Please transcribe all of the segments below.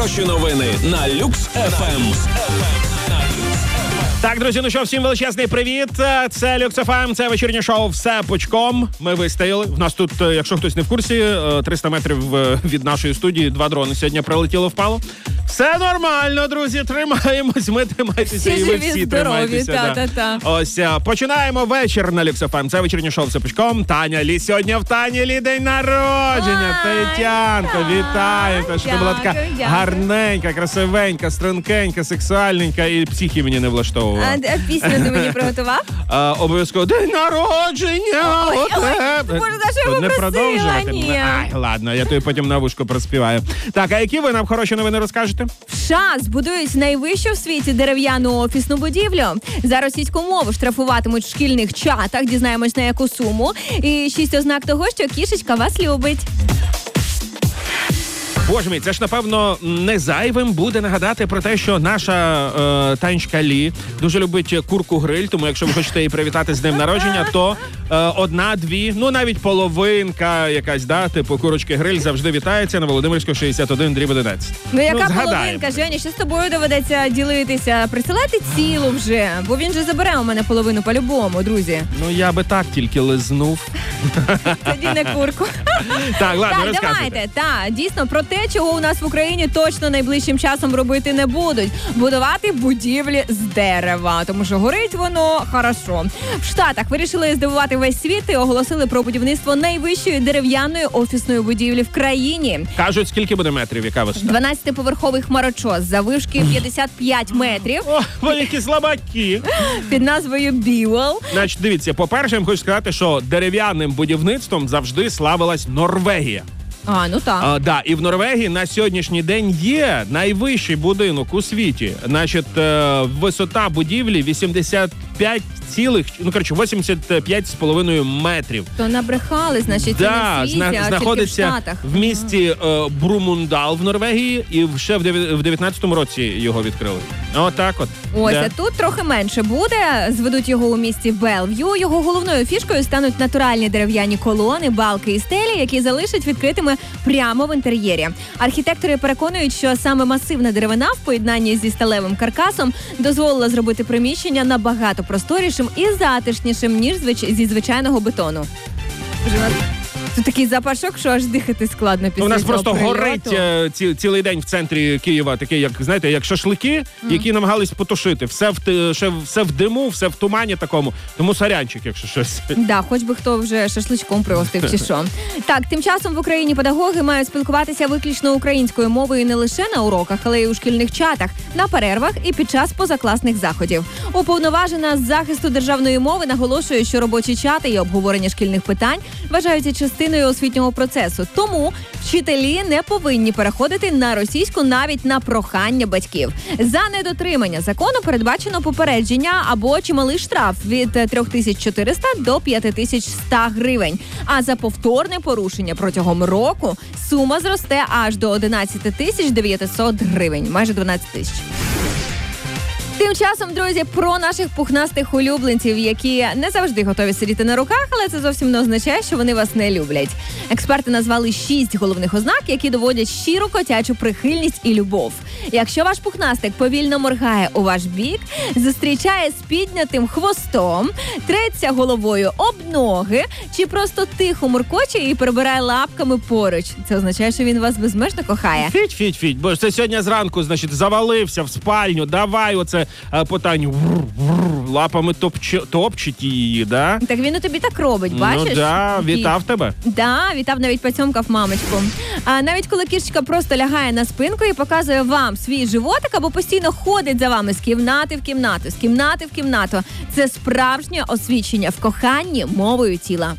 Хороші новини на Люкс FM. Так, друзі, ну що, всім величезний привіт. Це Люкс FM, це вечірнє шоу «Все пучком». Ми вистояли. В нас тут, якщо хтось не в курсі, 300 метрів від нашої студії 2 дрони сьогодні прилетіло, впало. Все нормально, друзі, тримаємось, ми тримайтеся, і ви всі тримайтеся. Ось, починаємо вечір на Люкс FM. Це вечірнє шоу «Все пучком». Таня Лі сьогодні в Тані Лі день народження. Тетянко, вітаю. Щоб ти була така гарненька, красивенька, стрункенька, сексуальненька і психі мені не влаштовувала. А пісню ти мені приготував? Обов'язково день народження. Боже, за що його просила? Ні. Ай, ладно, я тобі потім на вушко проспіваю. Так, а які ви нам хороші новини розкажете? В США збудують найвищу в світі дерев'яну офісну будівлю. За російську мову штрафуватимуть в шкільних чатах, дізнаємось на яку суму. І 6 ознак того, що кішечка вас любить. Боже мій, це ж, напевно, не зайвим буде нагадати про те, що наша Танечка Лі дуже любить курку-гриль, тому якщо ви хочете її привітати з днем народження, то одна, дві, ну навіть половинка якась, да, типу курочки-гриль завжди вітається на Володимирську 61/11. Ну яка половинка, Женя, що з тобою доведеться ділитися? Присилати цілу вже, бо він же забере у мене половину по-любому, друзі. Ну я би так тільки лизнув. Тоді не курку. Так, ладно, так, давайте. Так, дійсно, про те, чого у нас в Україні точно найближчим часом робити не будуть. Будувати будівлі з дерева, тому що горить воно хорошо. В Штатах вирішили здивувати весь світ і оголосили про будівництво найвищої дерев'яної офісної будівлі в країні. Кажуть, скільки буде метрів, яка висота? 12-поверховий хмарочос заввишки 55 метрів. О, великі слабаки! Під назвою Бівел. Значить, дивіться, по-перше, я вам хочу сказати, що дерев'яним будівництвом завжди славилась Норвегія. А, ну так. Да, і в Норвегії на сьогоднішній день є найвищий будинок у світі. Значить, висота будівлі 85,5 метрів. То набрехали, значить, це не в світі, знаходиться в Штатах. в місті Брумундал в Норвегії, і ще в 19-му році його відкрили. Отак от. Ось, а тут трохи менше буде. Зведуть його у місті Белв'ю. Його головною фішкою стануть натуральні дерев'яні колони, балки і стелі, які залишать відкритими прямо в інтер'єрі. Архітектори переконують, що саме масивна деревина в поєднанні зі сталевим каркасом дозволила зробити приміщення набагато просторішим і затишнішим, ніж зі звичайного бетону. Тут такий запашок, що аж дихати складно після У нас цього просто прильоту. горить цілий день в центрі Києва, такий, як, знаєте, як шашлики, які намагались потушити. Все в диму, все в тумані такому. Тому сорянчик, якщо щось. Да, хоч би хто вже шашличком пригостив чи що. Так, тим часом в Україні педагоги мають спілкуватися виключно українською мовою не лише на уроках, але й у шкільних чатах, на перервах і під час позакласних заходів. Уповноважена з захисту державної мови наголошує, що робочі чати і обговорення шкільних питань вважаються частиною освітнього процесу. Тому вчителі не повинні переходити на російську навіть на прохання батьків. За недотримання закону передбачено попередження або чималий штраф від 3400 до 5100 гривень. А за повторне порушення протягом року сума зросте аж до 11900 гривень, майже 12 тисяч. Тим часом, друзі, про наших пухнастих улюбленців, які не завжди готові сидіти на руках, але це зовсім не означає, що вони вас не люблять. Експерти назвали 6 головних ознак, які доводять щиру котячу прихильність і любов. Якщо ваш пухнастик повільно моргає у ваш бік, зустрічає з піднятим хвостом, треться головою об ноги, чи просто тихо муркоче і перебирає лапками поруч, це означає, що він вас безмежно кохає. Фіть, бо ж це сьогодні зранку, значить, завалився в спальню, давай оце питання, лапами топчить її, да? Так він у тобі так робить, бачиш? Ну да, вітав тебе. Да, вітав, навіть поцьомкав мамочку. А навіть коли кішечка просто лягає на спинку і показує вам свій животик, або постійно ходить за вами з кімнати в кімнату, з кімнати в кімнату, це справжнє освічення в коханні мовою тіла.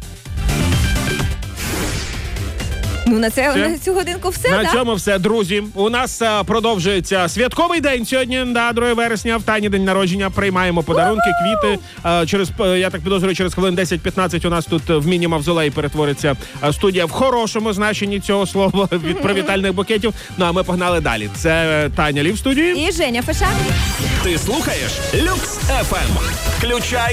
Ну, на цю годинку все, так? На цьому все, друзі. У нас продовжується святковий день сьогодні, 2 вересня, в Тані день народження. Приймаємо подарунки, квіти. Я так підозрюю, через хвилин 10-15 у нас тут в міні-мавзолеї перетвориться студія в хорошому значенні цього слова від привітальних букетів. Ну, а ми погнали далі. Це Таня Лі в студії. І Женя Фешак. Ти слухаєш Люкс FM. Включай